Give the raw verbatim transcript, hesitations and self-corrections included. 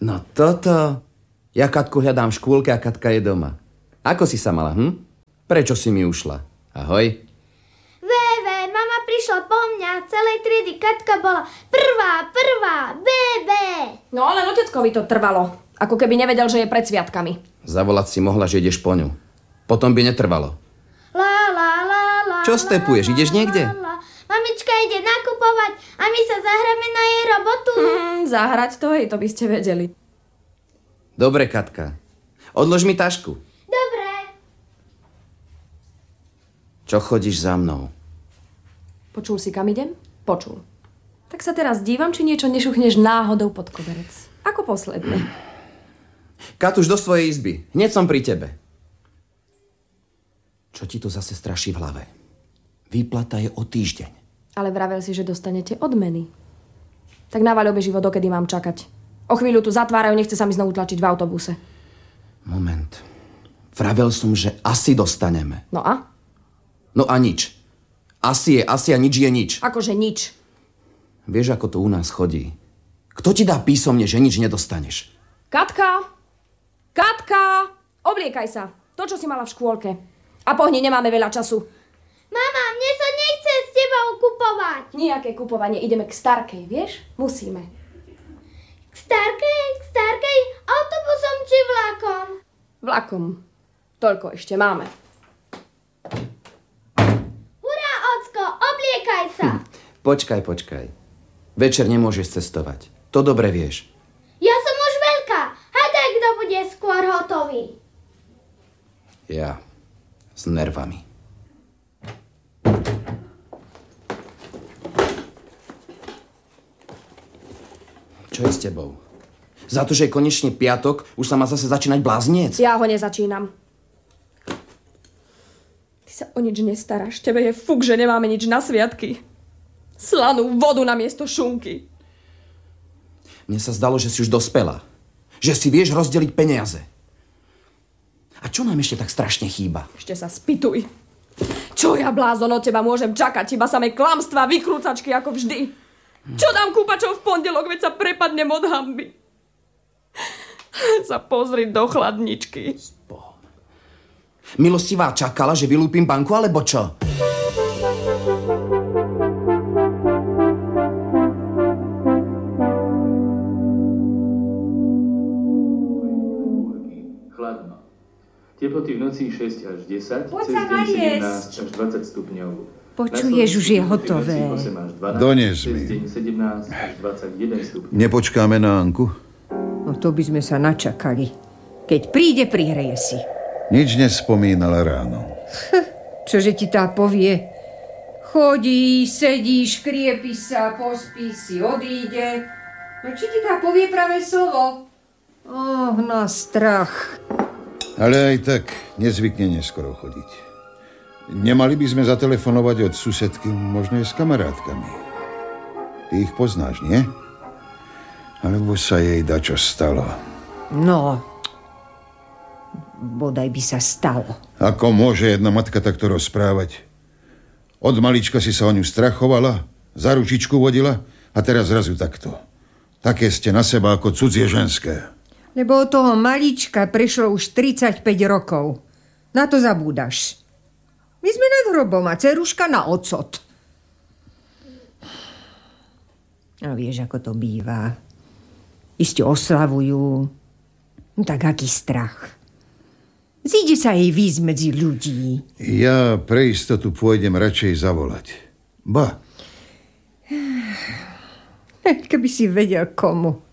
No toto. Ja Katku hľadám v škôlke a Katka je doma. Ako si sa mala, hm? Prečo si mi ušla? Ahoj. Véve, mama prišla po mňa. Celej triedy Katka bola prvá, prvá, bébé. No ale oteckovi to trvalo. Ako keby nevedel, že je pred sviatkami. Zavolať si mohla, že ideš po ňu. Potom by netrvalo. La, la, la, la, Čo stepuješ? Ideš niekde? La, la. Mamička ide nakupovať a my sa zahráme na jej robotu. Hmm, zahrať to, hej, to by ste vedeli. Dobre, Katka. Odlož mi tašku. Dobre. Čo chodíš za mnou? Počul si, kam idem? Počul. Tak sa teraz dívam, či niečo nešuchneš náhodou pod koberec. Ako posledný. Katuš, do svojej izby. Hneď som pri tebe. Čo ti to zase straší v hlave? Výplata je o týždeň. Ale vravel si, že dostanete odmeny. Tak navaľ obeživo, dokedy mám čakať. O chvíľu tu zatvárajú, nechce sa mi znovu tlačiť v autobuse. Moment. Vravel som, že asi dostaneme. No a? No a nič. Asi je asi a nič je nič. Akože nič. Vieš, ako to u nás chodí. Kto ti dá písomne, že nič nedostaneš? Katka! Katka! Obliekaj sa. To, čo si mala v škôlke. A pohni, nemáme veľa času. Mama, mne sa nechce s tebou kupovať. Nijaké kupovanie. Ideme k Starkej, vieš? Musíme. K Starkej? K Starkej? Autobusom či vlakom? Vlakom. Toľko ešte máme. Hurá, ocko, obliekaj sa. Hm. Počkaj, počkaj. Večer nemôžeš cestovať. To dobre vieš. Ja som už veľká. Hádaj, kto bude skôr hotový. Ja. S nervami. Čo je s tebou? Za to, že je konečne piatok, už sa má zase začínať blázniec? Ja ho nezačínam. Ty sa o nič nestaráš. Tebe je fuk, že nemáme nič na sviatky. Slanú vodu namiesto šunky. Mne sa zdalo, že si už dospela. Že si vieš rozdeliť peniaze. A čo nám ešte tak strašne chýba? Ešte sa spýtuj. Čo ja, blázon, od teba môžem čakať? Iba samé klamstvá, vykrúcačky ako vždy. Čo dám kúpačov v pondelok, veď sa prepadnem od hanby. Sa pozri do chladničky. Bohom. Milostivá čakala, že vylúpim banku, alebo čo? Chladno. Teploty v noci šesť až desať, Poď cez sa deň najesť. sedemnásť až dvadsať stupňov. Počuješ, už je hotové. Dones mi. sedemnásť až dvadsaťjeden stupňov. Nepočkáme na Anku? No to by sme sa načakali. Keď príde, prihreje si. Nič nespomínala ráno. Čože ti tá povie? Chodí, sedí, škriepi sa, pospí si, odíde. No či ti tá povie pravé slovo? Oh, na strach. Ale aj tak nezvykne neskoro chodiť. Nemali by sme zatelefonovať od susedky, možno aj s kamarátkami. Ty ich poznáš, nie? Alebo sa jej dačo stalo? No, bodaj by sa stalo. Ako môže jedna matka takto rozprávať? Od malička si sa o ňu strachovala, za ručičku vodila a teraz zrazu takto. Také ste na seba ako cudzie ženské. Lebo od toho malička prešlo už tridsaťpäť rokov. Na to zabúdaš. My sme nad hrobom a dceruška na ocot. A vieš, ako to býva. Iste oslavujú. No tak aký strach. Zíde sa jej výjsť medzi ľudí. Ja pre istotu pôjdem radšej zavolať. Ba. Keby si vedel komu.